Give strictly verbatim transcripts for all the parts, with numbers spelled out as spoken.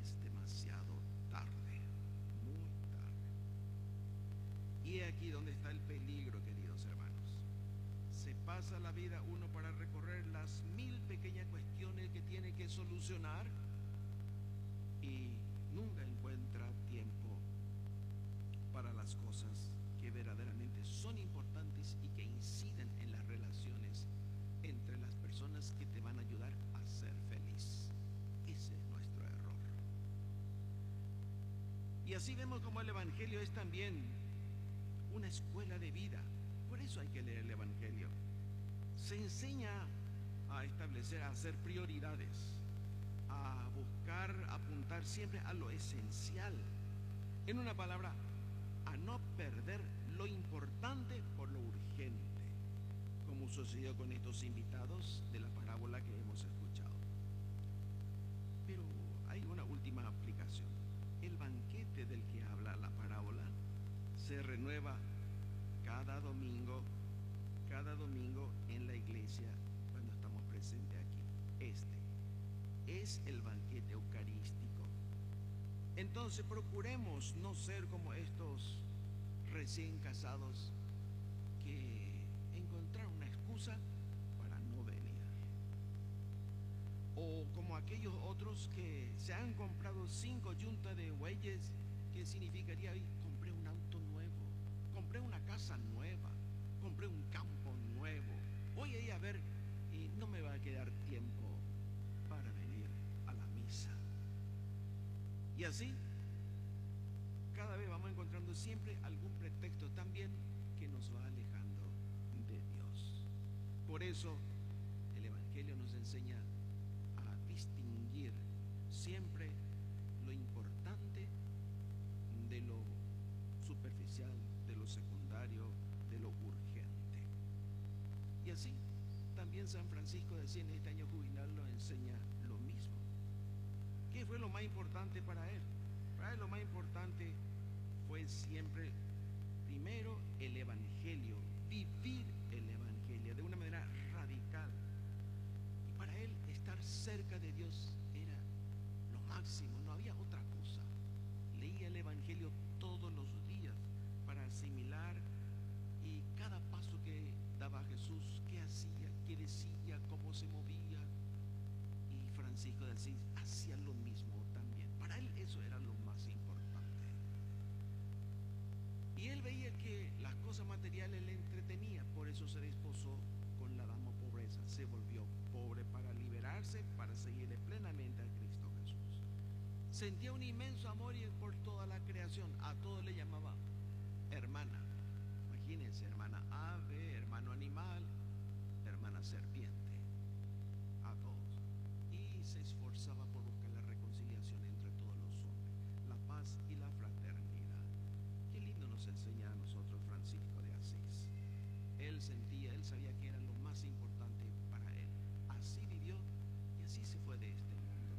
es demasiado tarde, muy tarde. Y es aquí donde está el peligro, queridos hermanos. Se pasa la vida uno para recorrer las mil pequeñas cuestiones que tiene que solucionar y nunca encuentra tiempo para las cosas que verdaderamente son importantes y que inciden en las relaciones entre las personas que te van a ayudar a ser feliz. Ese es nuestro error. Y así vemos como el Evangelio es también una escuela de vida. Por eso hay que leer el Evangelio. Se enseña a establecer, a hacer prioridades, a buscar, apuntar siempre a lo esencial. En una palabra, a no perder lo importante por lo urgente, como sucedió con estos invitados de la parábola que hemos escuchado. Pero hay una última aplicación. El banquete del que habla la parábola se renueva cada domingo, cada domingo en la iglesia cuando estamos presentes aquí. Este es el banquete eucarístico. Entonces procuremos no ser como estos recién casados que encontraron una excusa para no venir. O como aquellos otros que se han comprado cinco yuntas de bueyes, que significaría, compré un auto nuevo, compré una casa nueva, compré un campo nuevo, voy a ir a ver y no me va a quedar tiempo para venir a la misa. Y así, cada vez vamos encontrando siempre algún pretexto también que nos va alejando de Dios. Por eso, el Evangelio nos enseña a distinguir siempre lo importante de lo superficial, de lo secundario, de lo urgente. Y así, también San Francisco de Asís en este año jubilar lo enseña lo mismo. ¿Qué fue lo más importante para él? Para él lo más importante fue siempre, primero, el Evangelio, vivir el Evangelio de una manera radical. Y para él estar cerca de Dios era lo máximo, no había otra cosa. Leía el Evangelio todos los días para asimilar y cada paso que daba Jesús, qué hacía, qué decía, cómo se movía. Y Francisco de Asís hacía lo mismo también. Para él eso era lo más importante. Y él veía que las cosas materiales le entretenían, por eso se desposó con la dama pobreza, se volvió pobre para liberarse, para seguirle plenamente a Cristo Jesús. Sentía un inmenso amor por toda la creación, a todos le llamaba hermana. Imagínense, hermana ave, hermano animal, hermana serpiente, a todos. Y se esforzaba por buscar la reconciliación entre todos los hombres, la paz y la fraternidad. Qué lindo nos enseña a nosotros Francisco de Asís. Él sentía, él sabía que era lo más importante para él. Así vivió y así se fue de este mundo.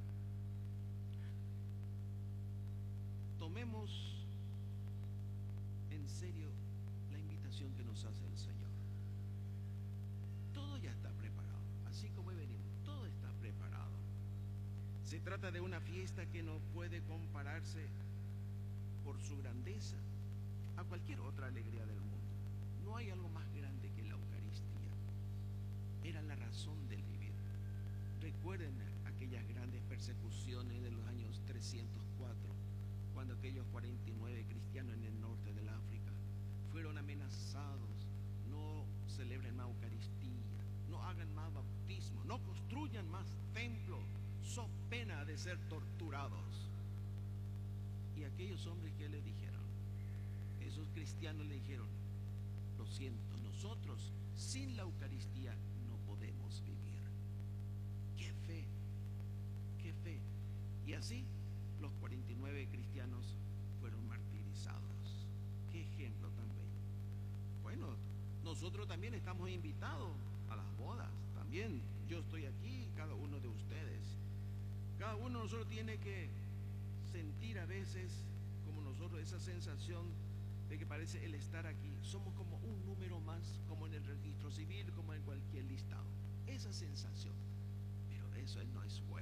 Tomemos en serio la invitación que nos hace el Señor. Todo ya está preparado, así como venimos, todo está preparado. Se trata de una fiesta que no puede compararse por su grandeza a cualquier otra alegría del mundo. No hay algo más grande que la Eucaristía. Era la razón del vivir. Recuerden aquellas grandes persecuciones de los años trescientos cuatro, cuando aquellos cuarenta y nueve cristianos en el norte del África fueron amenazados: no celebren más Eucaristía, no hagan más bautismo, no construyan más templos, so pena de ser torturados. Y aquellos hombres, ¿qué le dijeron? Esos cristianos le dijeron: lo siento, nosotros sin la Eucaristía no podemos vivir. ¡Qué fe! ¡Qué fe! Y así los cuarenta y nueve cristianos fueron martirizados. ¡Qué ejemplo tan bello! Bueno, nosotros también estamos invitados a las bodas. También yo estoy aquí, cada uno de ustedes. Cada uno de nosotros tiene que sentir a veces, como nosotros, esa sensación de que parece el estar aquí. Somos como un número más, como en el registro civil, como en cualquier listado. Esa sensación. Pero eso no es bueno.